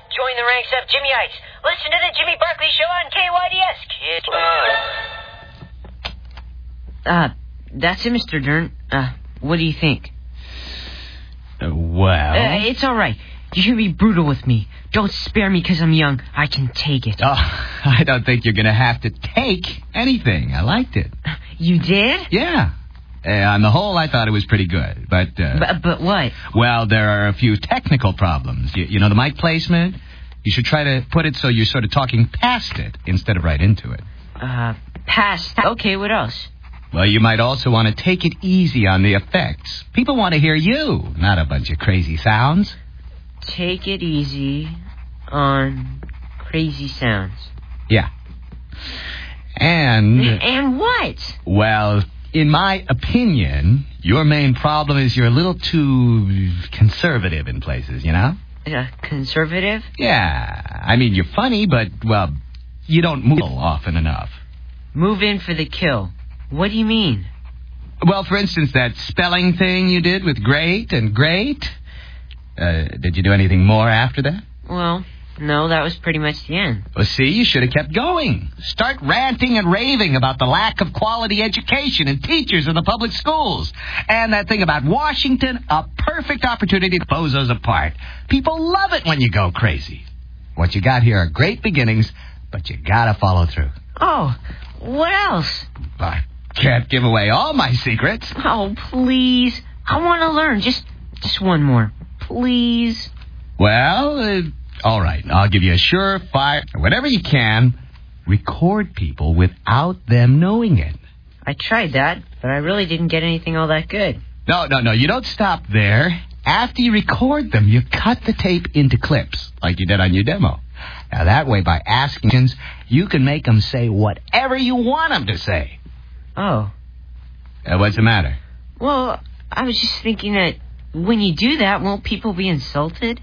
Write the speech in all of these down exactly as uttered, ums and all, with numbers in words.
Join the ranks of Jimmyites. Listen to the Jimmy Barkley Show on K Y D S, kid. Uh, that's it, Mister Dern. Uh, what do you think? Uh, well... Uh, it's all right. You can be brutal with me. Don't spare me because I'm young. I can take it. Oh, I don't think you're going to have to take anything. I liked it. You did? Yeah. Uh, on the whole, I thought it was pretty good. But, uh... But, but what? Well, there are a few technical problems. You, you know, the mic placement? You should try to put it so you're sort of talking past it instead of right into it. Uh, past. Okay, what else? Well, you might also want to take it easy on the effects. People want to hear you, not a bunch of crazy sounds. Take it easy on crazy sounds. Yeah. And... And what? Well, in my opinion, your main problem is you're a little too conservative in places, you know? Uh, conservative? Yeah. I mean, you're funny, but, well, you don't move often enough. Move in for the kill. What do you mean? Well, for instance, that spelling thing you did with great and great. Uh, did you do anything more after that? Well, no, that was pretty much the end. Well, see, you should have kept going. Start ranting and raving about the lack of quality education and teachers in the public schools. And that thing about Washington, a perfect opportunity to pose those apart. People love it when you go crazy. What you got here are great beginnings, but you gotta follow through. Oh, what else? I can't give away all my secrets. Oh, please. I want to learn. Just, just one more. Please. Well, uh, all right. I'll give you a surefire. Whatever you can, record people without them knowing it. I tried that, but I really didn't get anything all that good. No, no, no. You don't stop there. After you record them, you cut the tape into clips, like you did on your demo. Now, that way, by asking questions, you can make them say whatever you want them to say. Oh. Uh, what's the matter? Well, I was just thinking that when you do that, won't people be insulted?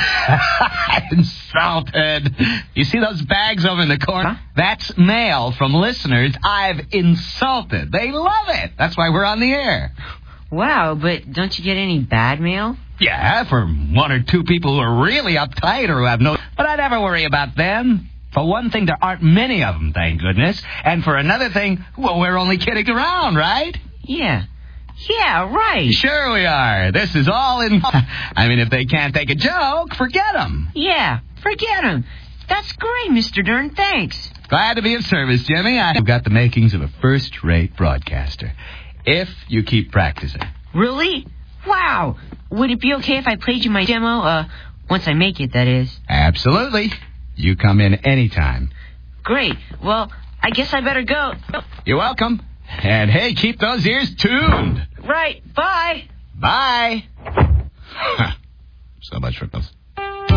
Insulted. You see those bags over in the corner? Huh? That's mail from listeners I've insulted. They love it. That's why we're on the air. Wow, but don't you get any bad mail? Yeah, for one or two people who are really uptight or who have no... But I never worry about them. For one thing, there aren't many of them, thank goodness. And for another thing, well, we're only kidding around, right? Yeah. Yeah, right. Sure we are. This is all in... I mean, if they can't take a joke, forget them. Yeah, forget them. That's great, Mister Dern. Thanks. Glad to be of service, Jimmy. I've got the makings of a first-rate broadcaster. If you keep practicing. Really? Wow. Would it be okay if I played you my demo, uh, once I make it, that is? Absolutely. You come in anytime. Great. Well, I guess I better go. You're welcome. And, hey, keep those ears tuned. Right. Bye. Bye. So much for those.